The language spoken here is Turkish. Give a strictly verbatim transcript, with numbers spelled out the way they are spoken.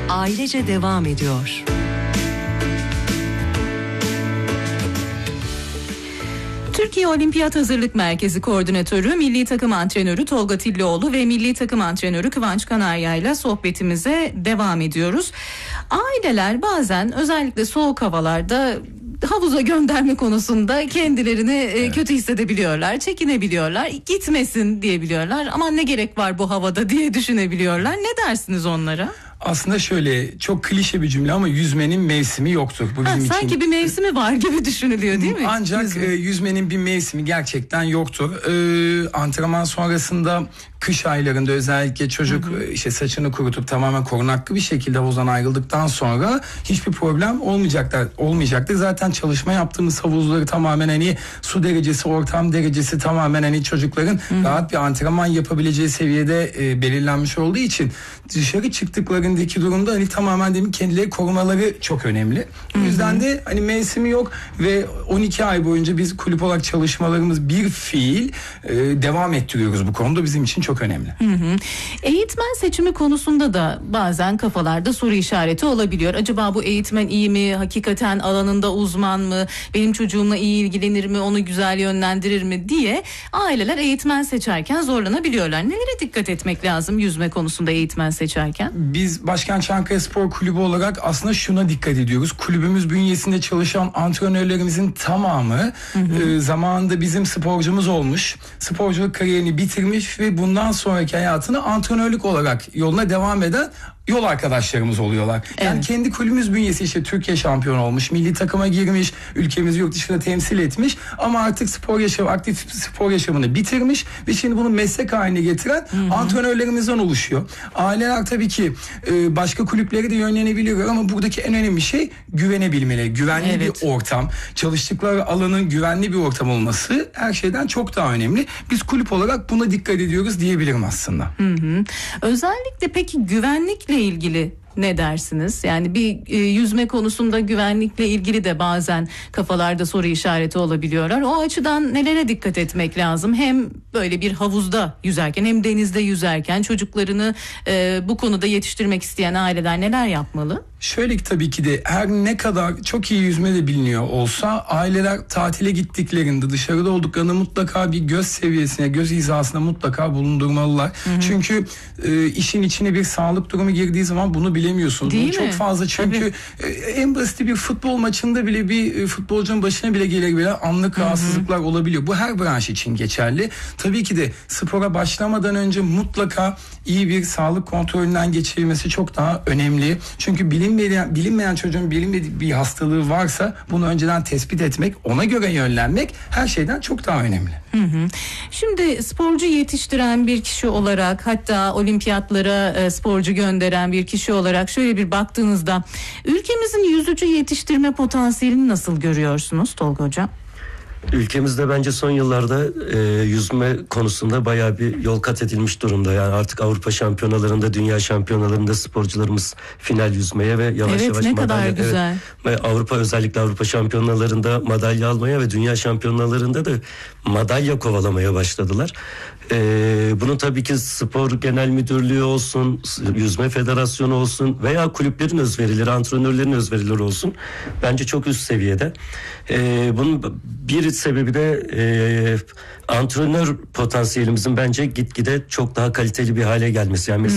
ailece devam ediyor. Türkiye Olimpiyat Hazırlık Merkezi Koordinatörü, Milli Takım Antrenörü Tolga Tillioğlu ve Milli Takım Antrenörü Kıvanç Kanarya ile sohbetimize devam ediyoruz. Aileler bazen özellikle soğuk havalarda havuza gönderme konusunda kendilerini evet. kötü hissedebiliyorlar, çekinebiliyorlar, gitmesin diyebiliyorlar. Aman ne gerek var bu havada diye düşünebiliyorlar. Ne dersiniz onlara? Aslında şöyle, çok klişe bir cümle ama yüzmenin mevsimi yoktur. Bu bizim ha, sanki için... bir mevsimi var gibi düşünülüyor değil mi? Ancak Yüzme. e, yüzmenin bir mevsimi gerçekten yoktur. E, antrenman sonrasında kış aylarında özellikle çocuk hı hı. işte saçını kurutup tamamen korunaklı bir şekilde havuzdan ayrıldıktan sonra hiçbir problem olmayacaktır. olmayacaktır. Zaten çalışma yaptığımız havuzları tamamen hani su derecesi, ortam derecesi tamamen hani çocukların hı hı. rahat bir antrenman yapabileceği seviyede e, belirlenmiş olduğu için dışarı çıktıklarındaki durumda hani tamamen demin kendileri korumaları çok önemli. O yüzden hı hı. de hani mevsimi yok ve on iki ay boyunca biz kulüp olarak çalışmalarımız bir fiil e, devam ettiriyoruz bu konuda, bizim için çok önemli. Hı hı. Eğitmen seçimi konusunda da bazen kafalarda soru işareti olabiliyor. Acaba bu eğitmen iyi mi? Hakikaten alanında uzman mı? Benim çocuğumla iyi ilgilenir mi? Onu güzel yönlendirir mi diye aileler eğitmen seçerken zorlanabiliyorlar. Nelere dikkat etmek lazım yüzme konusunda eğitmen seçerken? Biz Başkent Çankaya Spor Kulübü olarak aslında şuna dikkat ediyoruz. Kulübümüz bünyesinde çalışan antrenörlerimizin tamamı hı hı. E, zamanında bizim sporcumuz olmuş. Sporculuk kariyerini bitirmiş ve bundan sonraki hayatını antrenörlük olarak yoluna devam eden yol arkadaşlarımız oluyorlar. Yani evet. kendi kulübümüz bünyesi işte Türkiye şampiyonu olmuş, milli takıma girmiş, ülkemizi yurt dışında temsil etmiş ama artık spor yaşamı, aktif spor yaşamını bitirmiş ve şimdi bunu meslek haline getiren hı hı. antrenörlerimizden oluşuyor. Aileler tabii ki e, başka kulüplere de yönlenebiliyorlar ama buradaki en önemli şey güvenebilmeleri, güvenli evet. bir ortam, çalıştıkları alanın güvenli bir ortam olması her şeyden çok daha önemli. Biz kulüp olarak buna dikkat ediyoruz diyebilirim aslında. Hı hı. Özellikle peki güvenlikle ilgili ne dersiniz? Yani bir e, yüzme konusunda güvenlikle ilgili de bazen kafalarda soru işareti olabiliyorlar. O açıdan nelere dikkat etmek lazım? Hem böyle bir havuzda yüzerken hem denizde yüzerken çocuklarını e, bu konuda yetiştirmek isteyen aileler neler yapmalı? Şöyle ki tabii ki de her ne kadar çok iyi yüzme de biliniyor olsa aileler tatile gittiklerinde dışarıda olduklarında mutlaka bir göz seviyesine, göz hizasına mutlaka bulundurmalılar. Hı hı. Çünkü e, işin içine bir sağlık durumu girdiği zaman bunu bilemiyorsunuz. Değil bunu mi? Çok fazla çünkü e, en basit bir futbol maçında bile bir e, futbolcunun başına bile gelebilen anlık rahatsızlıklar olabiliyor. Bu her branş için geçerli. Tabii ki de spora başlamadan önce mutlaka iyi bir sağlık kontrolünden geçirilmesi çok daha önemli. Çünkü bilinmeyen, bilinmeyen çocuğun bilinmediği bir hastalığı varsa bunu önceden tespit etmek, ona göre yönlenmek her şeyden çok daha önemli. Hı hı. Şimdi sporcu yetiştiren bir kişi olarak, hatta olimpiyatlara e, sporcu gönderen bir kişi olarak şöyle bir baktığınızda ülkemizin yüzücü yetiştirme potansiyelini nasıl görüyorsunuz Tolga Hocam? Ülkemizde bence son yıllarda e, yüzme konusunda bayağı bir yol kat edilmiş durumda. Yani artık Avrupa şampiyonalarında, dünya şampiyonalarında sporcularımız final yüzmeye ve yavaş evet, yavaş ne madalya. kadar güzel. Evet, Avrupa özellikle Avrupa şampiyonalarında madalya almaya ve dünya şampiyonalarında da madalya kovalamaya başladılar. Ee, bunun tabii ki spor genel müdürlüğü olsun, yüzme federasyonu olsun veya kulüplerin özverileri, antrenörlerin özverileri olsun bence çok üst seviyede. Ee, bunun bir sebebi de e, antrenör potansiyelimizin bence gitgide çok daha kaliteli bir hale gelmesi. Yani